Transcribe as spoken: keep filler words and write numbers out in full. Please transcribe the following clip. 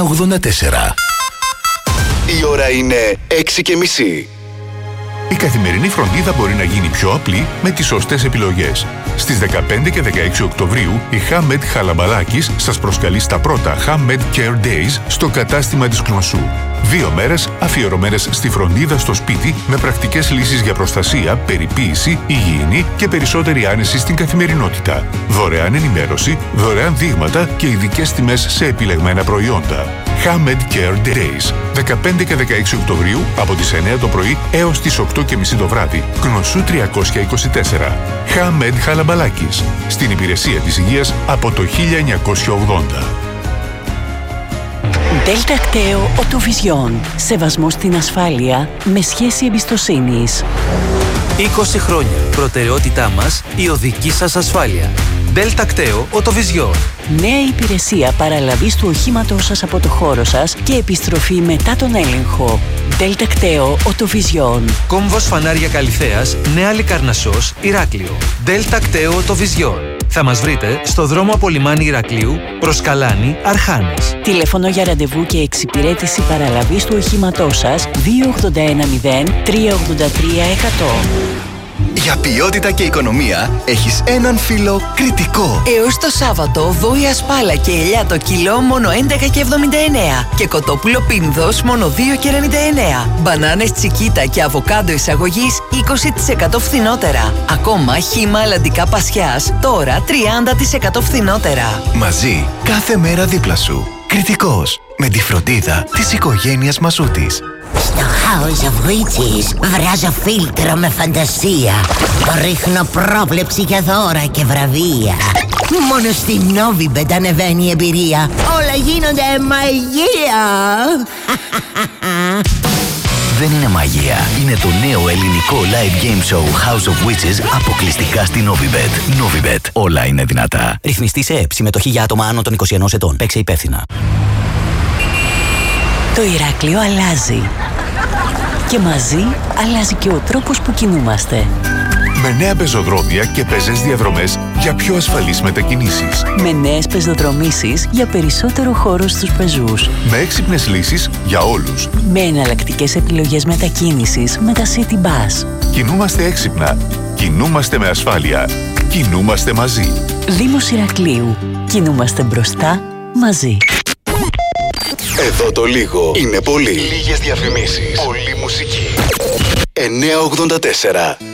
ογδόντα τέσσερα. Η ώρα είναι έξι και μισή. Η καθημερινή φροντίδα μπορεί να γίνει πιο απλή με τις σωστές επιλογές. Στις δεκαπέντε και δεκαέξι Οκτωβρίου, η Hamed Χαλαμπαλάκης σας προσκαλεί στα πρώτα Hamed Care Days στο κατάστημα της Κνωσού. Δύο μέρες αφιερωμένες στη φροντίδα στο σπίτι με πρακτικές λύσεις για προστασία, περιποίηση, υγιεινή και περισσότερη άνεση στην καθημερινότητα. Δωρεάν ενημέρωση, δωρεάν δείγματα και ειδικές τιμές σε επιλεγμένα προϊόντα. Hamed Care Days, δεκαπέντε και δεκαέξι Οκτωβρίου από τις εννέα το πρωί έως τις οκτώ και μισή το βράδυ. Κνωσού τριακόσια είκοσι τέσσερα. Hamed Χαλαμπαλάκης, στην υπηρεσία της υγείας από το χίλια εννιακόσια ογδόντα. Delta Acteo Autovision. Σεβασμό στην ασφάλεια με σχέση εμπιστοσύνης. είκοσι χρόνια. Προτεραιότητά μας η οδική σας ασφάλεια. Delta Acteo Autovision. Νέα υπηρεσία παραλαβής του οχήματός σας από το χώρο σας και επιστροφή μετά τον έλεγχο. Delta Acteo Autovision. Κόμβος Φανάρια Καλυθέας, Νέα Λικαρνασσός, Ηράκλειο. Delta Acteo Autovision. Θα μας βρείτε στο δρόμο από λιμάνι Ηρακλείου προς Καλάνη, Αρχάνες. Τηλέφωνο για ραντεβού και εξυπηρέτηση παραλαβής του οχήματός σας δύο ογδόντα ένα μηδέν τρία ογδόντα τρία εκατό. Για ποιότητα και οικονομία έχεις έναν φίλο Κρητικό. Έως το Σάββατο, βόηα σπάλα και ελιά το κιλό μόνο έντεκα και εβδομήντα εννέα και κοτόπουλο πίνδος μόνο δύο και ενενήντα εννέα. Μπανάνες τσικίτα και αβοκάντο εισαγωγής είκοσι τοις εκατό φθηνότερα. Ακόμα χύμα αλλαντικά πασιάς τώρα τριάντα τοις εκατό φθηνότερα. Μαζί κάθε μέρα δίπλα σου. Κρητικός, με τη φροντίδα της οικογένειας Μασούτης. Στο House of Witches βράζω φίλτρο με φαντασία. Ρίχνω πρόβλεψη για δώρα και βραβεία. Μόνο στη Novibet ανεβαίνει η εμπειρία. Όλα γίνονται μαγεία. Δεν είναι μαγεία. Είναι το νέο ελληνικό live game show House of Witches αποκλειστικά στη Novibet. Novibet. Όλα είναι δυνατά. Ρυθμιστή σε ΕΕΠ. Συμμετοχή για άτομα άνω των είκοσι ενός ετών. Παίξε υπεύθυνα. Το Ηράκλειο αλλάζει. Και μαζί αλλάζει και ο τρόπος που κινούμαστε. Με νέα πεζοδρόμια και πεζές διαδρομές για πιο ασφαλείς μετακινήσεις. Με νέες πεζοδρομήσεις για περισσότερο χώρο στους πεζούς. Με έξυπνες λύσεις για όλους. Με εναλλακτικές επιλογές μετακίνησης με τα City Bus. Κινούμαστε έξυπνα. Κινούμαστε με ασφάλεια. Κινούμαστε μαζί. Δήμος Ηρακλείου. Κινούμαστε μπροστά μαζί. Εδώ το λίγο είναι πολύ. Λίγες διαφημίσεις. Πολύ μουσική. εννιακόσια ογδόντα τέσσερα.